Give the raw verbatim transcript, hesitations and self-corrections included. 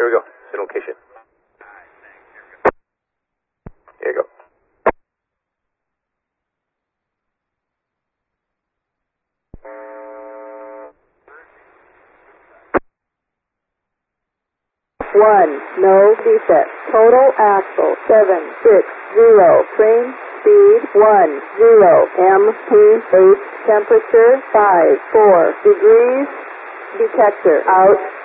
Here we go. Sit location. Here you go. One, no defect. Total axle, seven, six, zero. Train speed, one, zero. M P H temperature, five, four degrees. Detector out.